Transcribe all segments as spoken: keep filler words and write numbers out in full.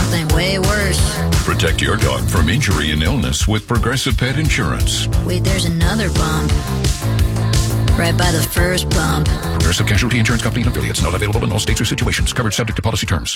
something way worse. Protect your dog from injury and illness with Progressive Pet Insurance. Wait, there's another bump. Right by the first bump. Progressive Casualty Insurance Company and affiliates. Not available in all states or situations. Covered subject to policy terms.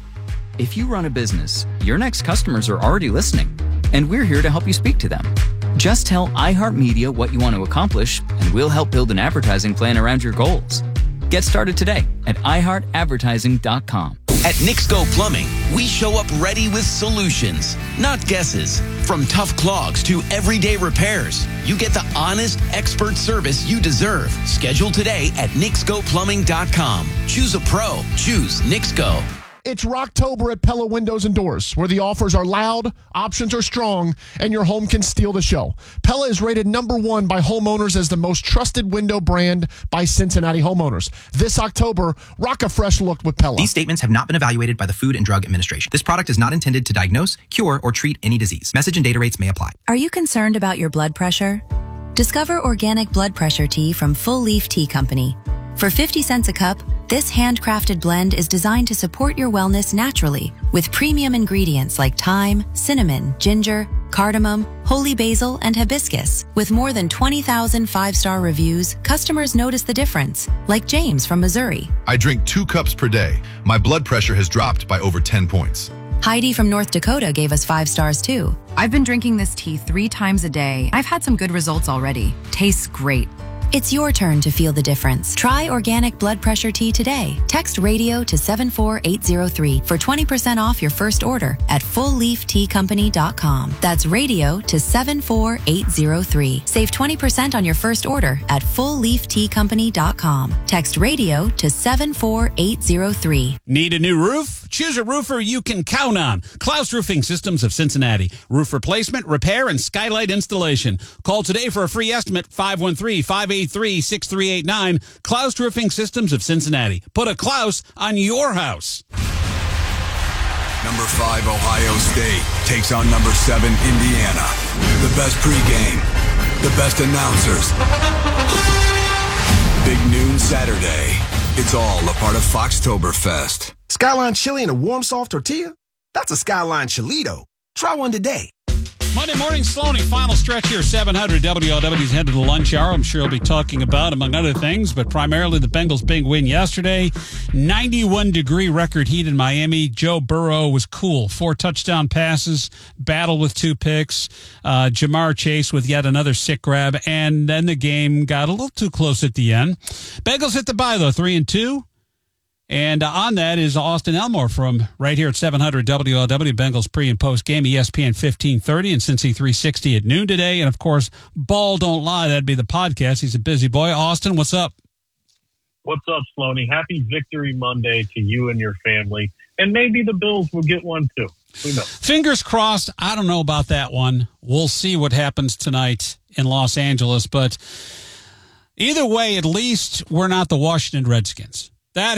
If you run a business, your next customers are already listening, and we're here to help you speak to them. Just tell iHeartMedia what you want to accomplish, and we'll help build an advertising plan around your goals. Get started today at i heart advertising dot com. At Nixco Plumbing, we show up ready with solutions, not guesses. From tough clogs to everyday repairs, you get the honest, expert service you deserve. Schedule today at nixco plumbing dot com. Choose a pro. Choose Nixco. It's Rocktober at Pella Windows and Doors, where the offers are loud, options are strong, and your home can steal the show. Pella is rated number one by homeowners as the most trusted window brand by Cincinnati homeowners. This October, rock a fresh look with Pella. These statements have not been evaluated by the Food and Drug Administration. This product is not intended to diagnose, cure, or treat any disease. Message and data rates may apply. Are you concerned about your blood pressure? Discover organic blood pressure tea from Full Leaf Tea Company. For fifty cents a cup, this handcrafted blend is designed to support your wellness naturally with premium ingredients like thyme, cinnamon, ginger, cardamom, holy basil, and hibiscus. With more than twenty thousand five-star reviews, customers notice the difference, like James from Missouri. I drink two cups per day. My blood pressure has dropped by over ten points. Heidi from North Dakota gave us five stars too. I've been drinking this tea three times a day. I've had some good results already. Tastes great. It's your turn to feel the difference. Try organic blood pressure tea today. Text radio to seven four eight zero three for twenty percent off your first order at full leaf tea company dot com. That's radio to seven four eight zero three. Save twenty percent on your first order at full leaf tea company dot com. Text radio to seven four eight zero three. Need a new roof? Choose a roofer you can count on. Klaus Roofing Systems of Cincinnati. Roof replacement, repair, and skylight installation. Call today for a free estimate, five one three, five eight three, six three eight nine. Klaus Roofing Systems of Cincinnati. Put a Klaus on your house. Number five, Ohio State takes on number seven, Indiana. The best pregame, the best announcers. Big noon Saturday. It's all a part of Foxtoberfest. Skyline chili and a warm, soft tortilla? That's a Skyline Chilito. Try one today. Monday morning, Sloaney, final stretch here, seven hundred W L W's head to the lunch hour. I'm sure he'll be talking about, among other things, but primarily the Bengals' big win yesterday. ninety-one degree record heat in Miami. Joe Burrow was cool. Four touchdown passes, battle with two picks. Uh, Jamar Chase with yet another sick grab, and then the game got a little too close at the end. Bengals hit the bye, though, three and two. And on that is Austin Elmore from right here at seven hundred W L W, Bengals pre- and post game, E S P N fifteen thirty and Cincy three sixty at noon today. And, of course, Ball Don't Lie, that'd be the podcast. He's a busy boy. Austin, what's up? What's up, Sloaney? Happy Victory Monday to you and your family. And maybe the Bills will get one, too. Who knows? Fingers crossed. I don't know about that one. We'll see what happens tonight in Los Angeles. But either way, at least we're not the Washington Redskins. That,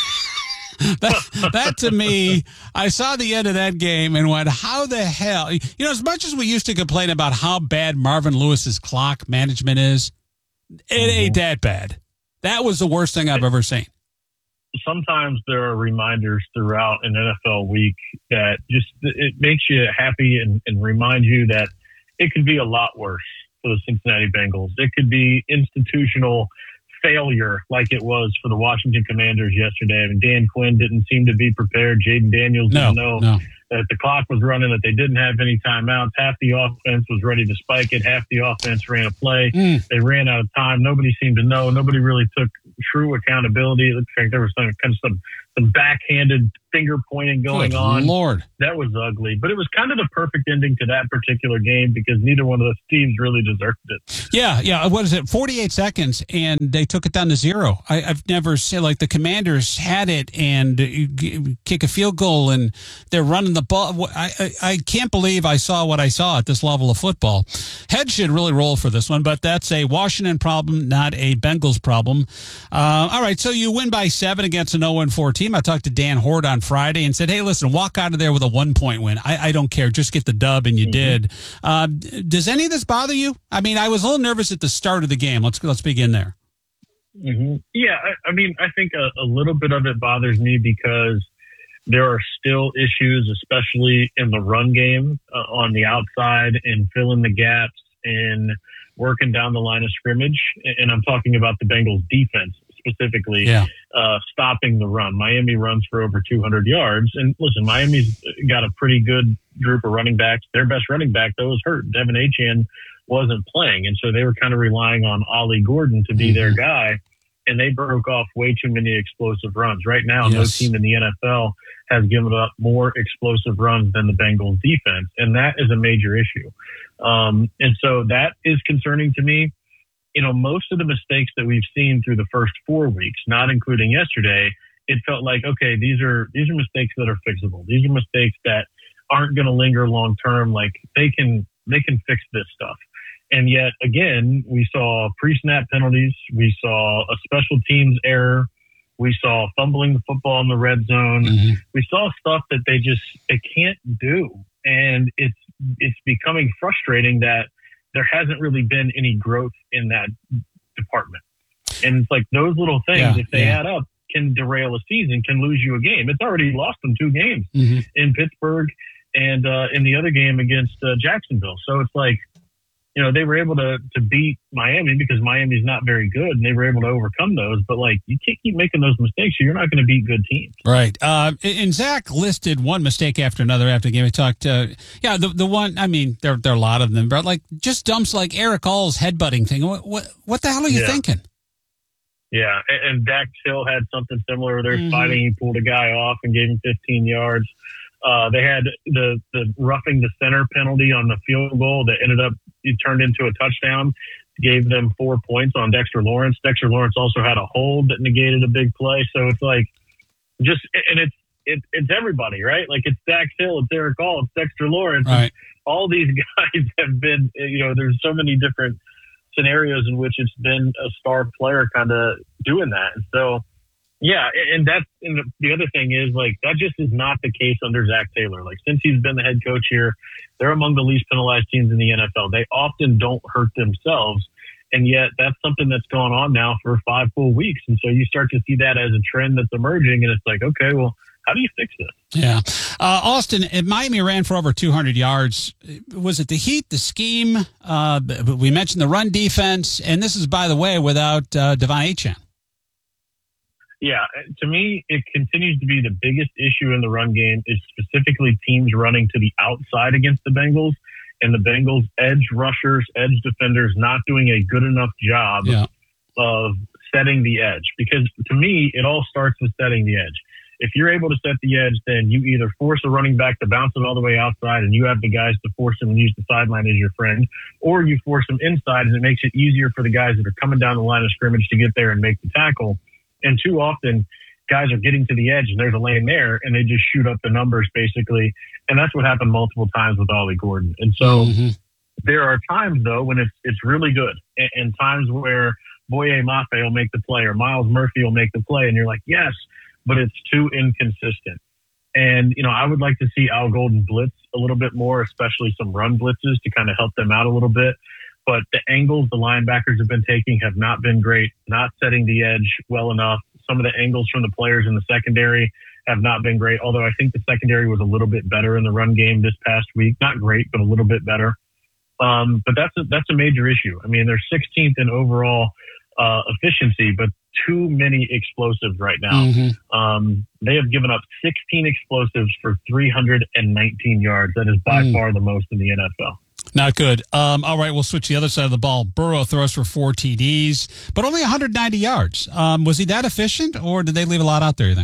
that, that to me, I saw the end of that game and went, how the hell? You know, as much as we used to complain about how bad Marvin Lewis's clock management is, it ain't that bad. That was the worst thing I've ever seen. Sometimes there are reminders throughout an N F L week that just, it makes you happy and, and remind you that it could be a lot worse for the Cincinnati Bengals. It could be institutional failure like it was for the Washington Commanders yesterday. I mean, Dan Quinn didn't seem to be prepared. Jaden Daniels no, didn't know no. that the clock was running, that they didn't have any timeouts. Half the offense was ready to spike it. Half the offense ran a play. Mm. They ran out of time. Nobody seemed to know. Nobody really took true accountability. It looked like there was some kind of some, some backhanded finger pointing going Good on. Lord. That was ugly. But it was kind of the perfect ending to that particular game because neither one of those teams really deserved it. Yeah, yeah. What is it? forty-eight seconds, and they took it down to zero. I, I've never seen, like, the Commanders had it and you g- kick a field goal, and they're running the ball. I, I, I can't believe I saw what I saw at this level of football. Head should really roll for this one, but that's a Washington problem, not a Bengals problem. Uh, all right, so you win by seven against an oh and four team. I talked to Dan Horde on Friday and said, hey, listen, walk out of there with a one-point win. I, I don't care. Just get the dub, and you mm-hmm. did. Uh, does any of this bother you? I mean, I was a little nervous at the start of the game. Let's let's begin there. Mm-hmm. Yeah, I, I mean, I think a, a little bit of it bothers me because there are still issues, especially in the run game uh, on the outside and filling the gaps and working down the line of scrimmage. And I'm talking about the Bengals defense specifically, yeah. uh, stopping the run. Miami runs for over two hundred yards. And listen, Miami's got a pretty good group of running backs. Their best running back, though, was hurt. Devin Achane wasn't playing. And so they were kind of relying on Ollie Gordon to be mm-hmm. their guy. And they broke off way too many explosive runs. Right now, yes. no team in the N F L has given up more explosive runs than the Bengals defense. And that is a major issue. Um, and so that is concerning to me. You know, most of the mistakes that we've seen through the first four weeks, not including yesterday, it felt like, okay, these are these are mistakes that are fixable. These are mistakes that aren't going to linger long term. Like they can they can fix this stuff. And yet again, we saw pre-snap penalties. We saw a special teams error. We saw fumbling the football in the red zone. Mm-hmm. We saw stuff that they just they can't do, and it's it's becoming frustrating that there hasn't really been any growth in that department. And it's like those little things, yeah, if they yeah. add up, can derail a season, can lose you a game. It's already lost them two games mm-hmm. in Pittsburgh and uh, in the other game against uh, Jacksonville. So it's like, you know, they were able to to beat Miami because Miami's not very good, and they were able to overcome those. But, like, you can't keep making those mistakes, or you're not going to beat good teams. Right. Uh, and Zach listed one mistake after another after the game. We talked, uh, yeah, the the one, I mean, there, there are a lot of them, but, like, just dumps like Eric All's headbutting thing. What what, what the hell are you yeah. thinking? Yeah, and, and Dax Hill had something similar. They're mm-hmm. fighting. He pulled a guy off and gave him fifteen yards. Uh, they had the, the roughing the center penalty on the field goal that ended up, it turned into a touchdown, gave them four points on Dexter Lawrence. Dexter Lawrence also had a hold that negated a big play. So it's like, just, and it's, it, it's everybody, right? Like it's Dax Hill, it's Eric All, it's Dexter Lawrence. Right. All these guys have been, you know, there's so many different scenarios in which it's been a star player kind of doing that. And so, yeah, and that's and the other thing is, like, that just is not the case under Zach Taylor. Like, since he's been the head coach here, they're among the least penalized teams in the N F L. They often don't hurt themselves, and yet that's something that's gone on now for five full weeks. And so you start to see that as a trend that's emerging, and it's like, okay, well, how do you fix this? Yeah. Uh, Austin, Miami ran for over two hundred yards. Was it the heat, the scheme? Uh, we mentioned the run defense, and this is, by the way, without uh, Devon Achane. Yeah, to me, it continues to be the biggest issue in the run game is specifically teams running to the outside against the Bengals, and the Bengals' edge rushers, edge defenders not doing a good enough job yeah. of setting the edge. Because to me, it all starts with setting the edge. If you're able to set the edge, then you either force a running back to bounce it all the way outside and you have the guys to force him and use the sideline as your friend, or you force them inside and it makes it easier for the guys that are coming down the line of scrimmage to get there and make the tackle. And too often, guys are getting to the edge, and there's a lane there, and they just shoot up the numbers, basically. And that's what happened multiple times with Ollie Gordon. And so mm-hmm. there are times, though, when it's it's really good, and, and times where Boye Mafe will make the play or Miles Murphy will make the play, and you're like, yes, but it's too inconsistent. And, you know, I would like to see Al Golden blitz a little bit more, especially some run blitzes to kind of help them out a little bit. But the angles the linebackers have been taking have not been great, not setting the edge well enough. Some of the angles from the players in the secondary have not been great, although I think the secondary was a little bit better in the run game this past week. Not great, but a little bit better. Um, but that's a, that's a major issue. I mean, they're sixteenth in overall uh, efficiency, but too many explosives right now. Mm-hmm. Um, they have given up sixteen explosives for three hundred nineteen yards. That is by mm. far the most in the N F L. Not good. Um, all right, we'll switch to the other side of the ball. Burrow throws for four T Ds, but only one hundred ninety yards. Um, was he that efficient, or did they leave a lot out there, you think?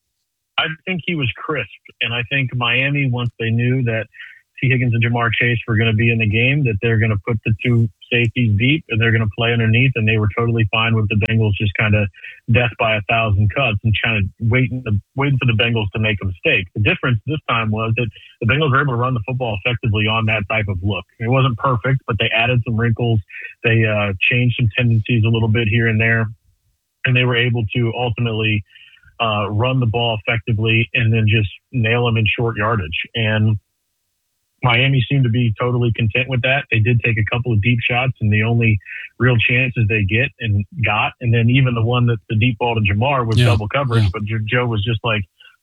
I think he was crisp, and I think Miami, once they knew that T. Higgins and Jamar Chase were going to be in the game, that they're going to put the two safeties deep, and they're going to play underneath, and they were totally fine with the Bengals just kind of death by a thousand cuts and kind of waiting, to, waiting for the Bengals to make a mistake. The difference this time was that the Bengals were able to run the football effectively on that type of look. It wasn't perfect, but they added some wrinkles. They uh, changed some tendencies a little bit here and there, and they were able to ultimately uh, run the ball effectively and then just nail them in short yardage. And Miami seemed to be totally content with that. They did take a couple of deep shots, and the only real chances they get and got, and then even the one that the deep ball to Jamar was yeah, double coverage. Yeah. But Joe was just like,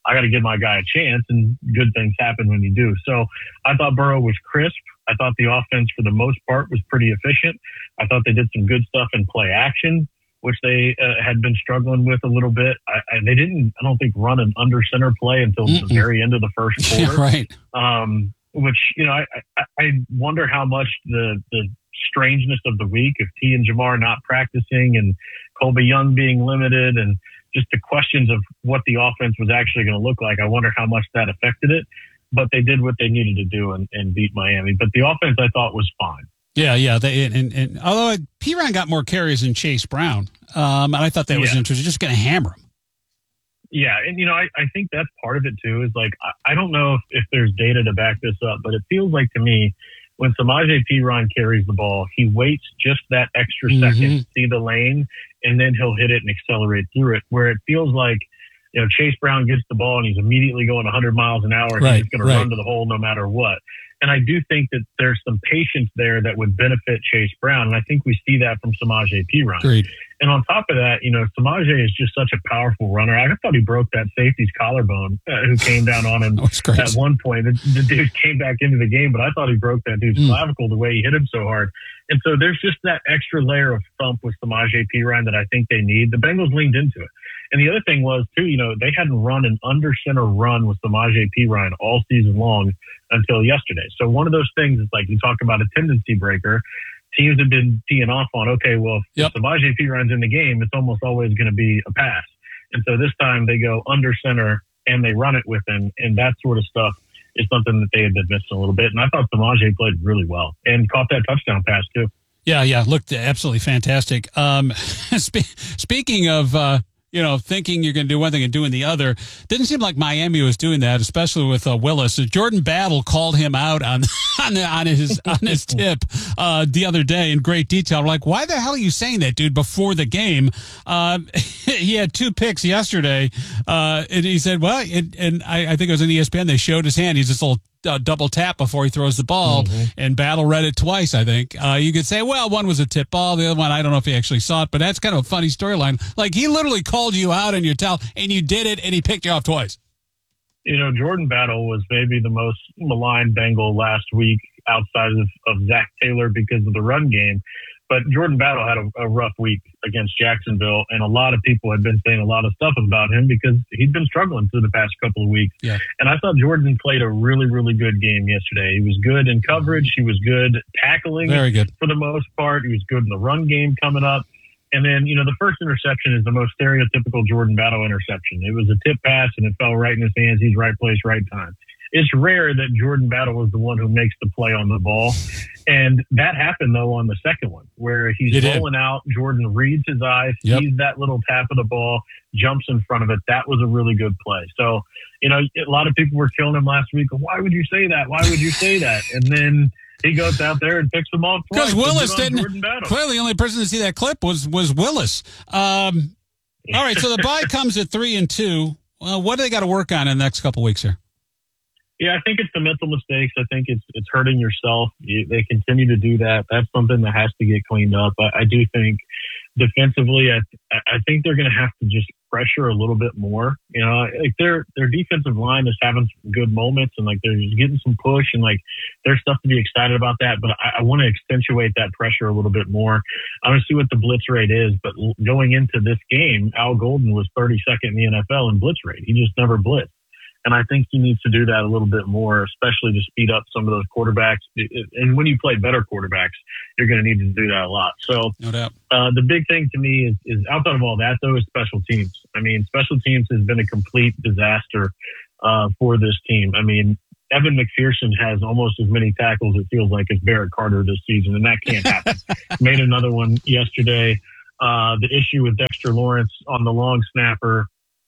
I got to give my guy a chance, and good things happen when you do. So I thought Burrow was crisp. I thought the offense, for the most part, was pretty efficient. I thought they did some good stuff in play action, which they uh, had been struggling with a little bit. I, I, they didn't, I don't think, run an under center play until Mm-mm. the very end of the first quarter. Yeah, right. Um, which, you know, I, I, I wonder how much the, the strangeness of the week, if T and Jamar not practicing and Colby Young being limited and just the questions of what the offense was actually going to look like, I wonder how much that affected it. But they did what they needed to do and, and beat Miami. But the offense, I thought, was fine. Yeah, yeah. They, and, and although Perine got more carries than Chase Brown, um, and I thought that was yeah. interesting. Just going to hammer him. Yeah, and, you know, I, I think that's part of it, too, is, like, I, I don't know if, if there's data to back this up, but it feels like to me when Samaje Perine carries the ball, he waits just that extra Mm-hmm. second to see the lane, and then he'll hit it and accelerate through it, where it feels like, you know, Chase Brown gets the ball and he's immediately going one hundred miles an hour and Right, he's going right. to run to the hole no matter what. And I do think that there's some patience there that would benefit Chase Brown. And I think we see that from Samaje Perine. Agreed. And on top of that, you know, Samaje is just such a powerful runner. I thought he broke that safety's collarbone uh, who came down on him at one point. The, the dude came back into the game, but I thought he broke that dude's Mm. clavicle the way he hit him so hard. And so there's just that extra layer of thump with Samaje Perine that I think they need. The Bengals leaned into it. And the other thing was, too, you know, they hadn't run an under center run with Samaje Perine all season long until yesterday. So one of those things is like you talk about a tendency breaker. Teams have been teeing off on, okay, well, yep. if Samaje Perine's in the game, it's almost always going to be a pass. And so this time they go under center and they run it with him. And that sort of stuff is something that they had been missing a little bit. And I thought Samaje played really well and caught that touchdown pass, too. Yeah, yeah, looked absolutely fantastic. Um, spe- speaking of, uh, you know, thinking you're going to do one thing and doing the other, didn't seem like Miami was doing that, especially with uh, Willis. Jordan Battle called him out on on, on his on his tip uh, the other day in great detail. We're like, why the hell are you saying that, dude, before the game? Uh, he had two picks yesterday, uh, and he said, well, and, and I, I think it was on E S P N, they showed his hand. He's this little Uh, double tap before he throws the ball, mm-hmm. and Battle read it twice, I think. Uh, you could say, well, one was a tip ball, the other one, I don't know if he actually saw it, but that's kind of a funny storyline. Like, he literally called you out on your towel, and you did it, and he picked you off twice. You know, Jordan Battle was maybe the most maligned Bengal last week outside of, of Zach Taylor because of the run game. But Jordan Battle had a, a rough week against Jacksonville, and a lot of people had been saying a lot of stuff about him because he'd been struggling through the past couple of weeks. Yeah. And I thought Jordan played a really, really good game yesterday. He was good in coverage. He was good tackling Very good. for the most part. He was good in the run game coming up. And then, you know, the first interception is the most stereotypical Jordan Battle interception. It was a tip pass, and it fell right in his hands. He's right place, right time. It's rare that Jordan Battle was the one who makes the play on the ball. And that happened, though, on the second one, where he's rolling out. Jordan reads his eyes, Yep. sees that little tap of the ball, jumps in front of it. That was a really good play. So, you know, a lot of people were killing him last week. Why would you say that? Why would you say that? And then he goes out there and picks them off twice. Because Willis didn't. Jordan Battle. Clearly, the only person to see that clip was was Willis. Um, all right, so the bye comes at three and two. Well, what do they got to work on in the next couple weeks here? Yeah, I think it's the mental mistakes. I think it's it's hurting yourself. You, they continue to do that. That's something that has to get cleaned up. I, I do think defensively, I I think they're going to have to just pressure a little bit more. You know, like their their defensive line is having some good moments, and like they're just getting some push, and like there's stuff to be excited about that. But I, I want to accentuate that pressure a little bit more. I want to see what the blitz rate is. But going into this game, Al Golden was thirty-second in the N F L in blitz rate. He just never blitzed. And I think he needs to do that a little bit more, especially to speed up some of those quarterbacks. And when you play better quarterbacks, you're going to need to do that a lot. So no doubt. Uh, the big thing to me is, is outside of all that, though, is special teams. I mean, special teams has been a complete disaster uh, for this team. I mean, Evan McPherson has almost as many tackles, it feels like, as Barrett Carter this season, and that can't happen. Made another one yesterday. Uh, the issue with Dexter Lawrence on the long snapper,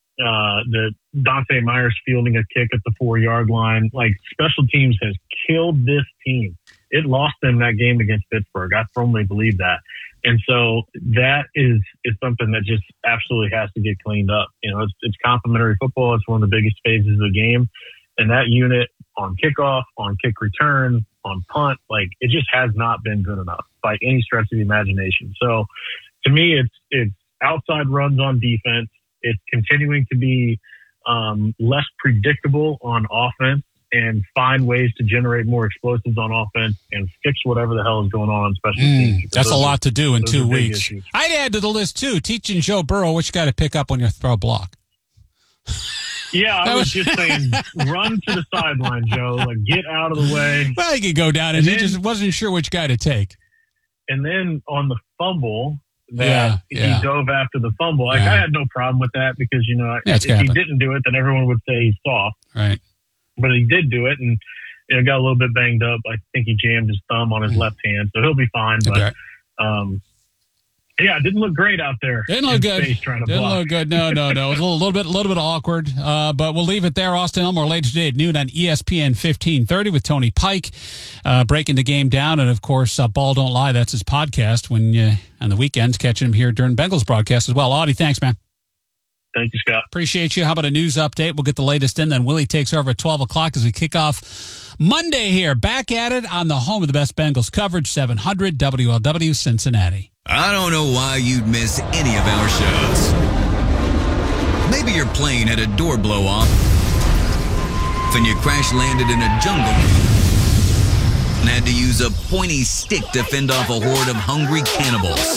Uh, the Dante Myers fielding a kick at the four-yard line. Like, special teams has killed this team. It lost them that game against Pittsburgh. I firmly believe that. And so that is is something that just absolutely has to get cleaned up. You know, it's, it's complementary football. It's one of the biggest phases of the game. And that unit on kickoff, on kick return, on punt, like, it just has not been good enough by any stretch of the imagination. So to me, it's it's outside runs on defense. It's continuing to be um, less predictable on offense and find ways to generate more explosives on offense and fix whatever the hell is going on on special Mm, teams. that's a Those lot are- to do in those two are big weeks. issues. I'd add to the list, too, teaching Joe Burrow what you got to pick up on your throw block. Yeah, That I was was- just saying, run to the sideline, Joe. Like, get out of the way. Well, he could go down, and, And he then- just wasn't sure which guy to take. And then on the fumble, that Yeah, yeah. he dove after the fumble. Like, Yeah. I had no problem with that because, you know, Yeah, it's if gonna he happen. didn't do it, then everyone would say he's soft. Right. But he did do it and, you know, got a little bit banged up. I think he jammed his thumb on his left hand, so he'll be fine. But, Okay. um, yeah, it didn't look great out there. Didn't look in good. space Trying to Didn't block. look good. No, no, no. It was a little, little bit, a little bit awkward. Uh, but we'll leave it there. Austin Elmore later today at noon on E S P N fifteen thirty with Tony Pike, uh, breaking the game down, and of course, uh, Ball Don't Lie. That's his podcast. When uh, on the weekends, catching him here during Bengals broadcast as well. Audie, thanks, man. Thank you, Scott. Appreciate you. How about a news update? We'll get the latest in. Then Willie takes over at twelve o'clock as we kick off Monday here. Back at it on the home of the best Bengals coverage, seven hundred W L W Cincinnati. I don't know why you'd miss any of our shows. Maybe your plane had a door blow off and you crash landed in a jungle and had to use a pointy stick to fend off a horde of hungry cannibals.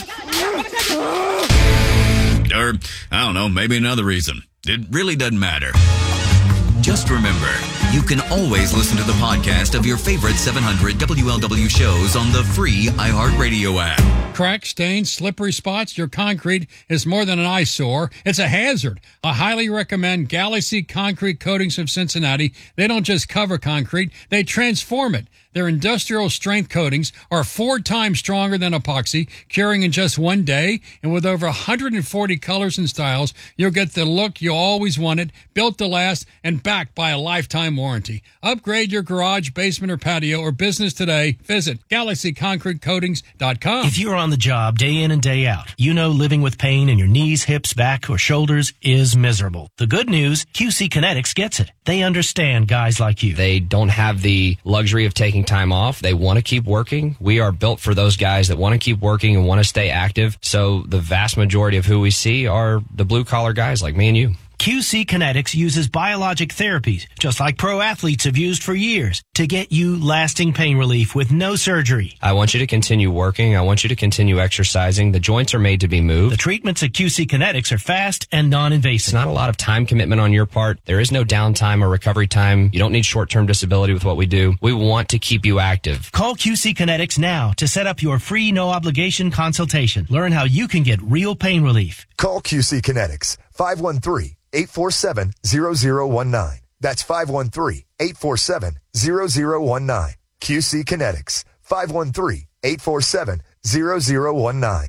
Or, I don't know, maybe another reason. It really doesn't matter. Just remember, you can always listen to the podcast of your favorite seven hundred W L W shows on the free iHeartRadio app. Cracks, stains, slippery spots, your concrete is more than an eyesore. It's a hazard. I highly recommend Galaxy Concrete Coatings of Cincinnati. They don't just cover concrete, they transform it. Their industrial strength coatings are four times stronger than epoxy, curing in just one day. And with over one hundred forty colors and styles, you'll get the look you always wanted, built to last, and backed by a lifetime warranty. Upgrade your garage, basement, or patio or business today. Visit galaxy concrete coatings dot com. If you're on the job day in and day out, you know living with pain in your knees, hips, back, or shoulders is miserable. The good news, Q C Kinetics gets it. They understand guys like you. They don't have the luxury of taking time off. They want to keep working. We are built for those guys that want to keep working and want to stay active. So the vast majority of who we see are the blue collar guys like me and you. Q C Kinetics uses biologic therapies, just like pro athletes have used for years, to get you lasting pain relief with no surgery. I want you to continue working. I want you to continue exercising. The joints are made to be moved. The treatments at Q C Kinetics are fast and non-invasive. It's not a lot of time commitment on your part. There is no downtime or recovery time. You don't need short-term disability with what we do. We want to keep you active. Call Q C Kinetics now to set up your free no-obligation consultation. Learn how you can get real pain relief. Call Q C Kinetics, five one three, eight four seven, zero zero one nine. That's five one three, eight four seven, zero zero one nine. Q C Kinetics, five one three, eight four seven, zero zero one nine.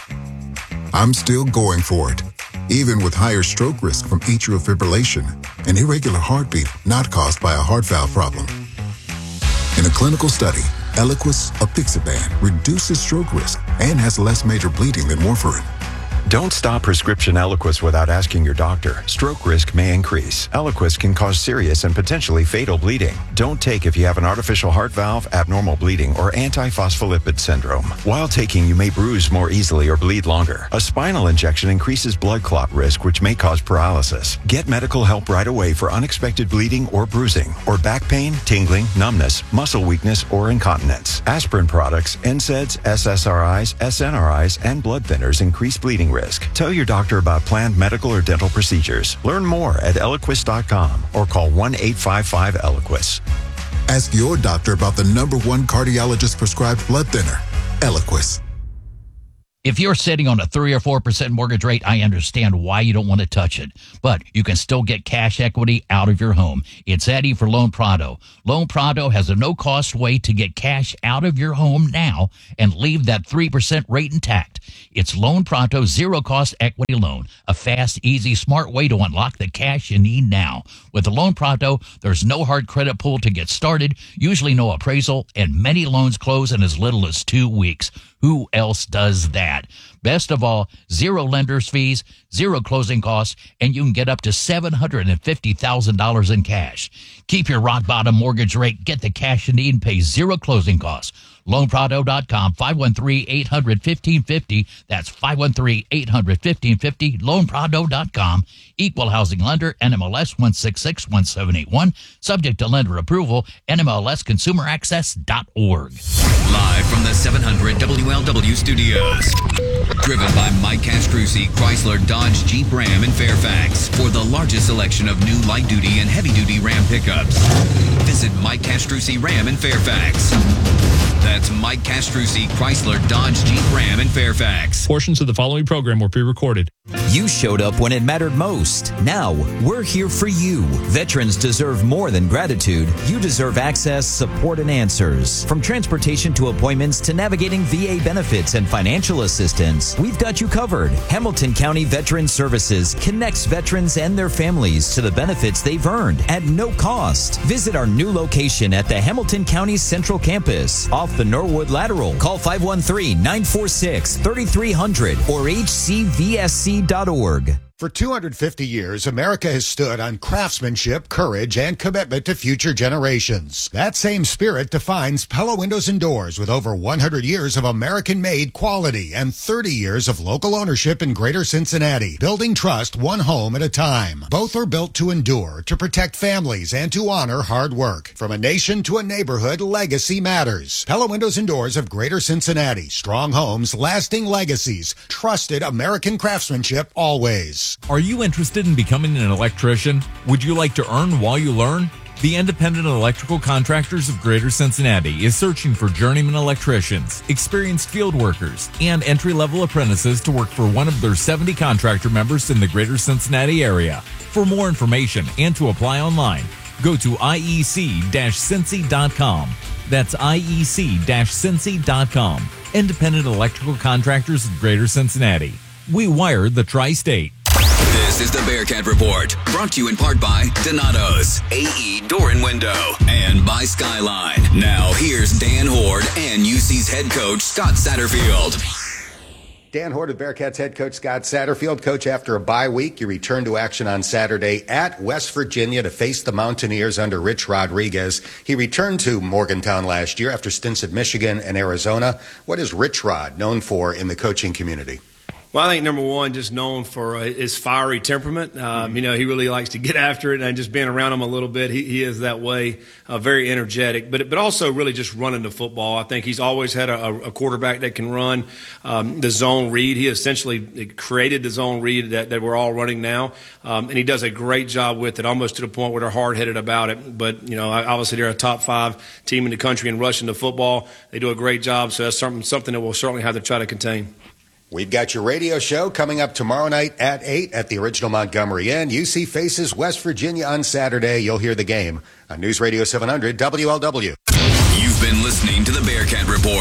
I'm still going for it, even with higher stroke risk from atrial fibrillation, an irregular heartbeat not caused by a heart valve problem. In a clinical study, Eliquis apixaban reduces stroke risk and has less major bleeding than warfarin. Don't stop prescription Eliquis without asking your doctor. Stroke risk may increase. Eliquis can cause serious and potentially fatal bleeding. Don't take if you have an artificial heart valve, abnormal bleeding, or antiphospholipid syndrome. While taking, you may bruise more easily or bleed longer. A spinal injection increases blood clot risk, which may cause paralysis. Get medical help right away for unexpected bleeding or bruising, or back pain, tingling, numbness, muscle weakness, or incontinence. Aspirin products, N SAIDs, S S R Is, S N R Is, and blood thinners increase bleeding risk. Tell your doctor about planned medical or dental procedures. Learn more at Eliquis dot com or call one eight five five Eliquis. Ask your doctor about the number one cardiologist prescribed blood thinner, Eliquis. If you're sitting on a three or four percent mortgage rate, I understand why you don't want to touch it. But you can still get cash equity out of your home. It's Eddie for Loan Prado. Loan Prado has a no-cost way to get cash out of your home now and leave that three percent rate intact. It's Loan Prado zero-cost equity loan, a fast, easy, smart way to unlock the cash you need now. With the Loan Prado, there's no hard credit pull to get started, usually no appraisal, and many loans close in as little as two weeks. Who else does that? Best of all, zero lender's fees, zero closing costs, and you can get up to seven hundred fifty thousand dollars in cash. Keep your rock bottom mortgage rate, get the cash you need, and pay zero closing costs. loan prado dot com, five one three, eight hundred, fifteen fifty. That's five one three, eight hundred, fifteen fifty. loan prado dot com. Equal housing lender, N M L S one six six one seven eight one. Subject to lender approval, N M L S consumer access dot org. Live from the seven hundred W L W studios. Driven by Mike Castrucci, Chrysler, Dodge, Jeep, Ram in Fairfax. For the largest selection of new light-duty and heavy-duty Ram pickups. Visit Mike Castrucci Ram in Fairfax. That's Mike Castrucci, Chrysler, Dodge, Jeep, Ram in Fairfax. Portions of the following program were pre-recorded. You showed up when it mattered most. Now, we're here for you. Veterans deserve more than gratitude. You deserve access, support, and answers. From transportation to appointments to navigating V A benefits and financial assistance, we've got you covered. Hamilton County Veteran Services connects veterans and their families to the benefits they've earned at no cost. Visit our new location at the Hamilton County Central Campus off the Norwood Lateral. Call five one three, nine four six, three three zero zero or H C V S C dot org. For two hundred fifty years, America has stood on craftsmanship, courage, and commitment to future generations. That same spirit defines Pella Windows and Doors, with over one hundred years of American-made quality and thirty years of local ownership in Greater Cincinnati, building trust one home at a time. Both are built to endure, to protect families, and to honor hard work. From a nation to a neighborhood, legacy matters. Pella Windows and Doors of Greater Cincinnati. Strong homes, lasting legacies. Trusted American craftsmanship always. Are you interested in becoming an electrician? Would you like to earn while you learn? The Independent Electrical Contractors of Greater Cincinnati is searching for journeyman electricians, experienced field workers, and entry-level apprentices to work for one of their seventy contractor members in the Greater Cincinnati area. For more information and to apply online, go to I E C Cincy dot com. That's I E C Cincy dot com. Independent Electrical Contractors of Greater Cincinnati. We wire the Tri-State. This is the Bearcat Report, brought to you in part by Donato's, A E Door and Window, and by Skyline. Now, here's Dan Horde and U C's head coach, Scott Satterfield. Dan Horde of Bearcats head coach Scott Satterfield. Coach, after a bye week, you return to action on Saturday at West Virginia to face the Mountaineers under Rich Rodriguez. He returned to Morgantown last year after stints at Michigan and Arizona. What is Rich Rod known for in the coaching community? Well, I think number one, just known for uh, his fiery temperament. Um, you know, he really likes to get after it, and just being around him a little bit, he, he is that way, uh, very energetic, but but also really just running the football. I think he's always had a, a quarterback that can run um, the zone read. He essentially created the zone read that, that we're all running now, um, and he does a great job with it, almost to the point where they're hard-headed about it. But, you know, obviously they're a top five team in the country in rushing the football. They do a great job, so that's something, something that we'll certainly have to try to contain. We've got your radio show coming up tomorrow night at eight at the original Montgomery Inn. U C faces West Virginia on Saturday. You'll hear the game on News Radio seven hundred W L W. You've been listening to the Bearcat Report.